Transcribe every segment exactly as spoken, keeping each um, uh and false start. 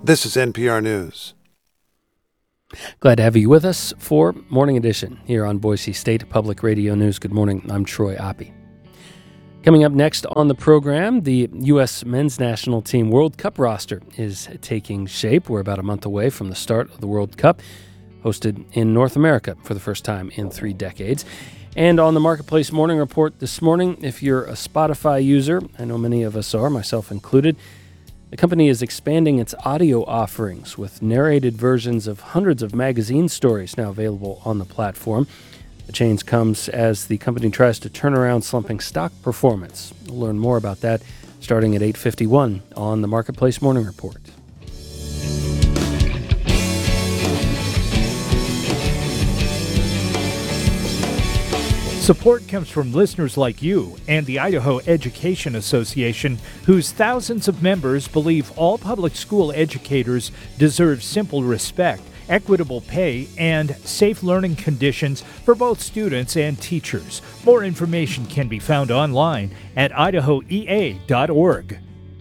This is N P R News. Glad to have you with us for Morning Edition here on Boise State Public Radio News. Good morning. I'm Troy Oppie. Coming up next on the program, the U S men's national team World Cup roster is taking shape. We're about a month away from the start of the World Cup, hosted in North America for the first time in three decades. And on the Marketplace Morning Report this morning, if you're a Spotify user, I know many of us are, myself included, the company is expanding its audio offerings with narrated versions of hundreds of magazine stories now available on the platform. The change comes as the company tries to turn around slumping stock performance. We'll learn more about that starting at eight fifty-one on the Marketplace Morning Report. Support comes from listeners like you and the Idaho Education Association, whose thousands of members believe all public school educators deserve simple respect, equitable pay, and safe learning conditions for both students and teachers. More information can be found online at idaho e a dot org.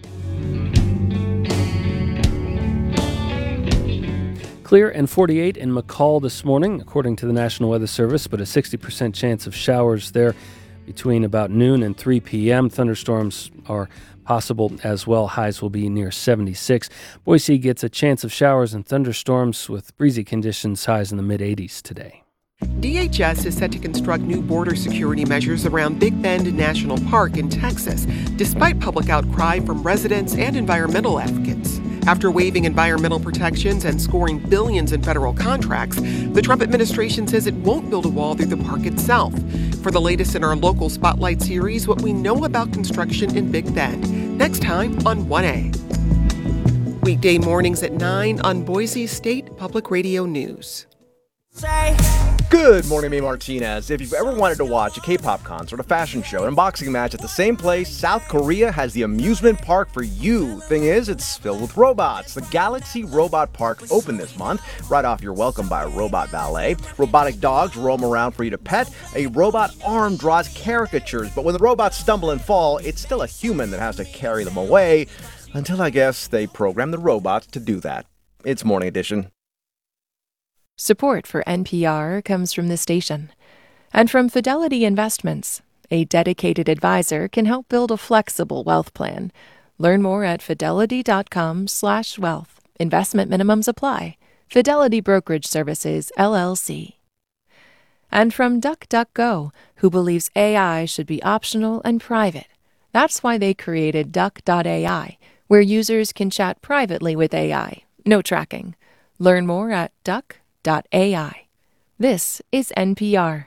Clear and forty-eight in McCall this morning, according to the National Weather Service, but a sixty percent chance of showers there between about noon and three p.m. Thunderstorms are possible as well. Highs will be near seventy-six. Boise gets a chance of showers and thunderstorms with breezy conditions, highs in the mid-eighties today. D H S is set to construct new border security measures around Big Bend National Park in Texas, despite public outcry from residents and environmental advocates. After waiving environmental protections and scoring billions in federal contracts, the Trump administration says it won't build a wall through the park itself. For the latest in our local Spotlight series, what we know about construction in Big Bend, next time on one A. Weekday mornings at nine on Boise State Public Radio News. Good morning, me Martinez. If you've ever wanted to watch a K-pop concert, a fashion show, an unboxing match at the same place, South Korea has the amusement park for you. Thing is, it's filled with robots. The Galaxy Robot Park opened this month. Right off, you're welcomed by a robot valet. Robotic dogs roam around for you to pet. A robot arm draws caricatures, but when the robots stumble and fall, it's still a human that has to carry them away. Until, I guess, they program the robots to do that. It's Morning Edition. Support for N P R comes from the station and from Fidelity Investments. A dedicated advisor can help build a flexible wealth plan. Learn more at fidelity.com slash wealth. Investment minimums apply. Fidelity Brokerage Services, L L C. And from DuckDuckGo, who believes A I should be optional and private. That's why they created Duck dot A I, where users can chat privately with A I. No tracking. Learn more at duck dot A I. This is N P R.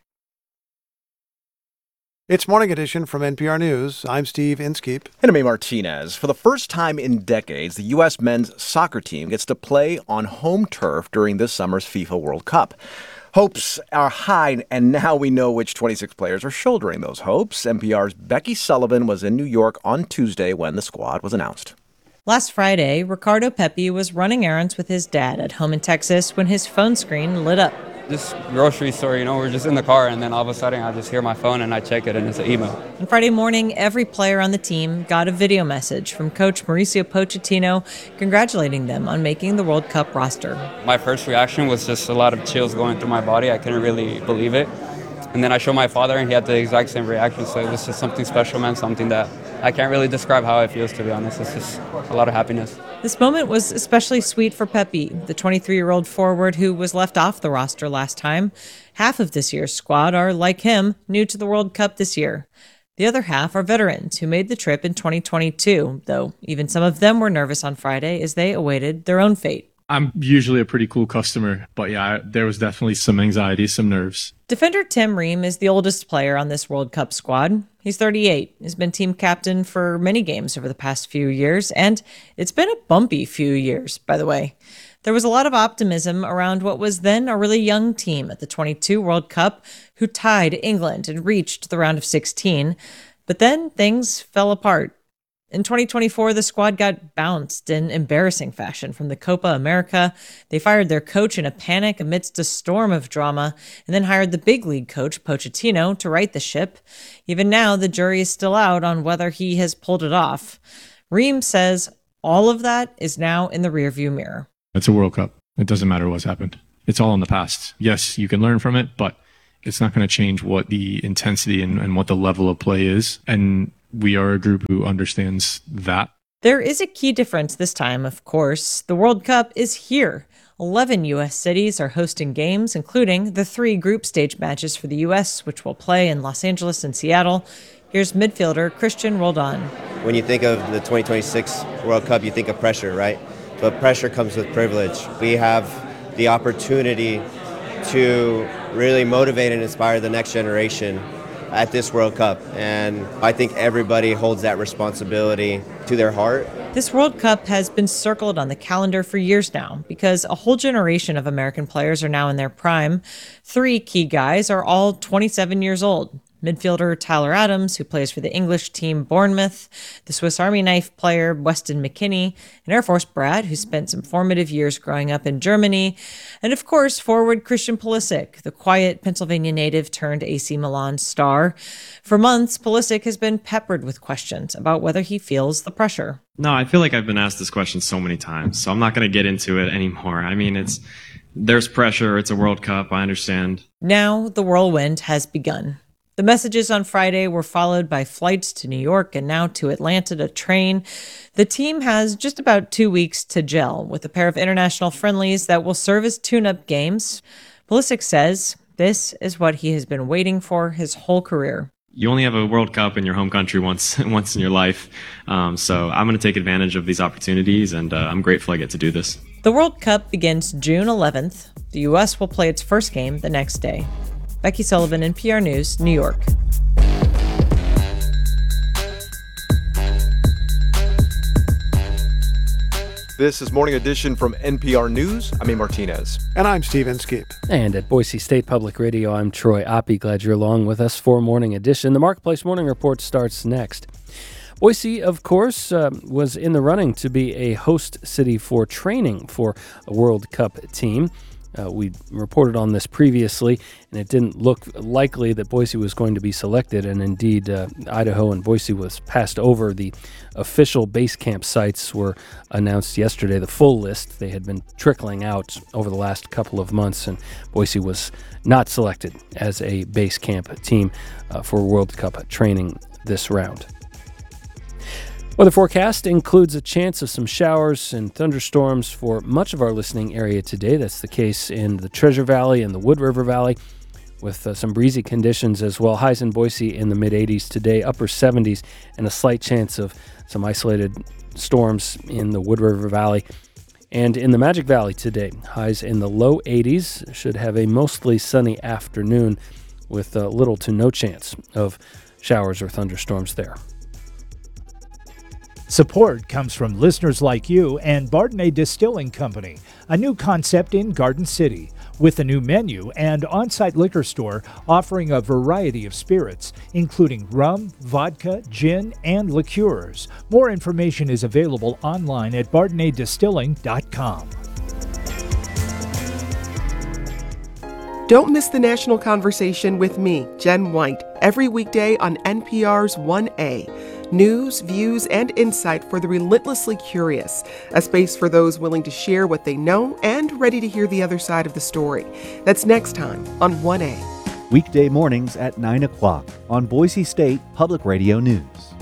It's Morning Edition from N P R News. I'm Steve Inskeep. And I'm A. Martinez. For the first time in decades, the U S men's soccer team gets to play on home turf during this summer's FIFA World Cup. Hopes are high, and now we know which twenty-six players are shouldering those hopes. N P R's Becky Sullivan was in New York on Tuesday when the squad was announced. Last Friday, Ricardo Pepi was running errands with his dad at home in Texas when his phone screen lit up. This grocery store, you know, we're just in the car, and then all of a sudden I just hear my phone and I check it, and it's an email. On Friday morning, every player on the team got a video message from coach Mauricio Pochettino congratulating them on making the World Cup roster. My first reaction was just a lot of chills going through my body. I couldn't really believe it. And then I showed my father, and he had the exact same reaction, so it was just something special, man, something that I can't really describe how it feels, to be honest. It's just a lot of happiness. This moment was especially sweet for Pepi, the twenty-three-year-old forward who was left off the roster last time. Half of this year's squad are, like him, new to the World Cup this year. The other half are veterans who made the trip in twenty twenty-two, though even some of them were nervous on Friday as they awaited their own fate. I'm usually a pretty cool customer, but yeah, there was definitely some anxiety, some nerves. Defender Tim Ream is the oldest player on this World Cup squad. He's thirty-eight, has been team captain for many games over the past few years, and it's been a bumpy few years, by the way. There was a lot of optimism around what was then a really young team at the twenty-two World Cup who tied England and reached the round of sixteen, but then things fell apart. In twenty twenty-four, the squad got bounced in embarrassing fashion from the Copa America. They fired their coach in a panic amidst a storm of drama, and then hired the big league coach, Pochettino, to right the ship. Even now, the jury is still out on whether he has pulled it off. Ream says All of that is now in the rearview mirror. It's a World Cup. It doesn't matter what's happened. It's all in the past. Yes, you can learn from it, but it's not going to change what the intensity and, and what the level of play is. And we are a group who understands that. There is a key difference this time, of course. The World Cup is here. eleven U S cities are hosting games, including the three group stage matches for the U S, which will play in Los Angeles and Seattle. Here's midfielder Christian Roldan. When you think of the twenty twenty-six World Cup, you think of pressure, right? But pressure comes with privilege. We have the opportunity to really motivate and inspire the next generation at this World Cup. And I think everybody holds that responsibility to their heart. This World Cup has been circled on the calendar for years now because a whole generation of American players are now in their prime. Three key guys are all twenty-seven years old. Midfielder Tyler Adams, who plays for the English team Bournemouth, the Swiss Army knife player Weston McKennie, and Air Force Brad, who spent some formative years growing up in Germany, and of course forward Christian Pulisic, the quiet Pennsylvania native turned A C Milan star. For months, Pulisic has been peppered with questions about whether he feels the pressure. No, I feel like I've been asked this question so many times, so I'm not going to get into it anymore. I mean, it's there's pressure. It's a World Cup. I understand. Now the whirlwind has begun. The messages on Friday were followed by flights to New York and now to Atlanta to train. The team has just about two weeks to gel with a pair of international friendlies that will serve as tune-up games. Pulisic says this is what he has been waiting for his whole career. You only have a World Cup in your home country once once in your life, um, so I'm going to take advantage of these opportunities, and uh, I'm grateful I get to do this. The World Cup begins June eleventh. The U S will play its first game the next day. Becky Sullivan, N P R News, New York. This is Morning Edition from N P R News. I'm A. Martinez. And I'm Steve Inskeep. And at Boise State Public Radio, I'm Troy Oppie. Glad you're along with us for Morning Edition. The Marketplace Morning Report starts next. Boise, of course, uh, was in the running to be a host city for training for a World Cup team. Uh, we reported on this previously, and it didn't look likely that Boise was going to be selected, and indeed uh, Idaho and Boise was passed over. The official base camp sites were announced yesterday, the full list. They had been trickling out over the last couple of months, and Boise was not selected as a base camp team uh, for World Cup training this round. Weather forecast includes a chance of some showers and thunderstorms for much of our listening area today. That's the case in the Treasure Valley and the Wood River Valley, with uh, some breezy conditions as well. Highs in Boise in the mid eighties today, upper seventies, and a slight chance of some isolated storms in the Wood River Valley. And in the Magic Valley today, highs in the low eighties. Should have a mostly sunny afternoon with uh, little to no chance of showers or thunderstorms there. Support comes from listeners like you and Bardenay Distilling Company, a new concept in Garden City, with a new menu and on-site liquor store offering a variety of spirits, including rum, vodka, gin, and liqueurs. More information is available online at bardenay distilling dot com. Don't miss the national conversation with me, Jen White, every weekday on N P R's one A. News, views, and insight for the relentlessly curious. A space for those willing to share what they know and ready to hear the other side of the story. That's next time on one A. Weekday mornings at nine o'clock on Boise State Public Radio News.